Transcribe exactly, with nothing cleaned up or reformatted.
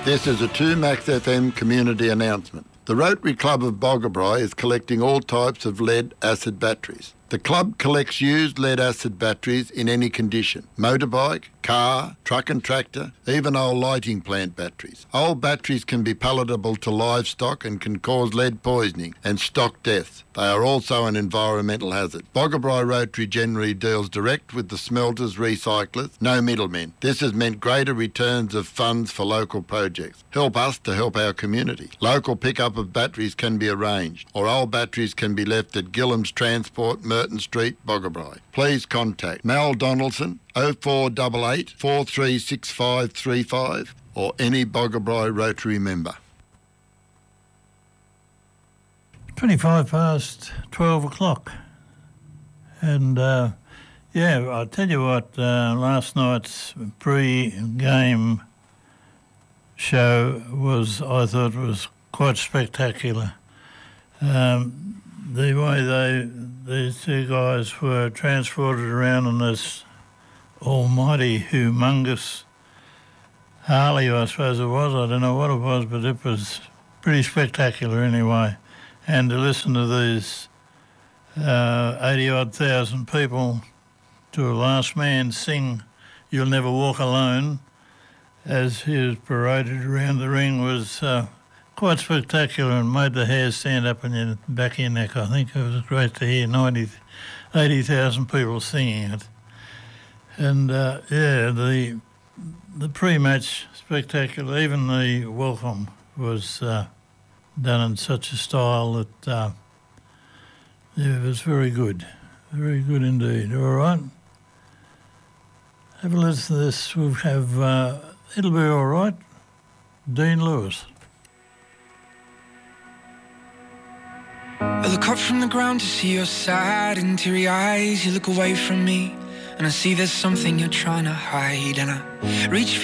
This is a two Max F M community announcement. The Rotary Club of Boggabri is collecting all types of lead-acid batteries. The club collects used lead-acid batteries in any condition. Motorbike, car, truck and tractor, even old lighting plant batteries. Old batteries can be palatable to livestock and can cause lead poisoning and stock deaths. They are also an environmental hazard. Boggabri Rotary generally deals direct with the smelters, recyclers, no middlemen. This has meant greater returns of funds for local projects. Help us to help our community. Local pickup of batteries can be arranged, or old batteries can be left at Gillam's Transport, Merton Street, Boggabri. Please contact Mal Donaldson, oh four eight eight, four three six five three five, or any Boggabri Rotary member. twenty-five past twelve o'clock. And, uh, yeah, I'll tell you what, uh, last night's pre-game show was, I thought, was quite spectacular. Um, the way they, these two guys were transported around in this almighty, humongous Harley, I suppose it was. I don't know what it was, but it was pretty spectacular anyway. And to listen to these uh, eighty-odd thousand people to a last man sing You'll Never Walk Alone as he was paraded around the ring was uh, quite spectacular and made the hair stand up on your back of your neck. I think it was great to hear ninety, eighty thousand people singing it. And, uh, yeah, the the pre-match spectacular, even the welcome was uh, done in such a style that uh, yeah, it was very good, very good indeed. All right, have a listen to this. We'll have, uh, it'll be all right, Dean Lewis. I look up from the ground to see your sad and teary eyes. You look away from me and I see there's something you're trying to hide, and I reach for